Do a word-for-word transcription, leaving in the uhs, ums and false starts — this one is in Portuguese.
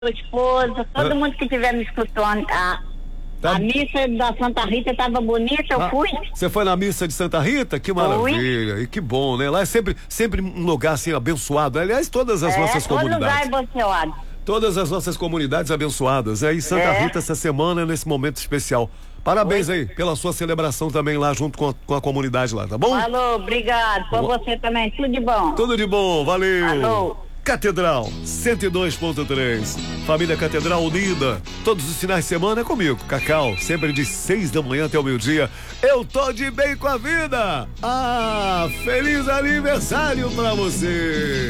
sua esposa, todo Ah. mundo que estiver me escutando. A, Tá. a missa da Santa Rita estava bonita, eu Ah, fui. Você foi na missa de Santa Rita? Que maravilha, e que bom, né? Lá é sempre, sempre um lugar assim abençoado. Aliás, todas as É, nossas todo lugar comunidades. é abençoado. Todas as nossas comunidades abençoadas, né? E Santa É. Rita essa semana, nesse momento especial. Parabéns aí pela sua celebração também lá junto com a, com a comunidade lá, tá bom? Alô, obrigado. Por você também, tudo de bom. Tudo de bom, valeu. Alô. Catedral cento e dois ponto três. Família Catedral unida. Todos os finais de semana é comigo, Cacau. Sempre de seis da manhã até o meio-dia. Eu tô de bem com a vida. Ah, feliz aniversário pra você.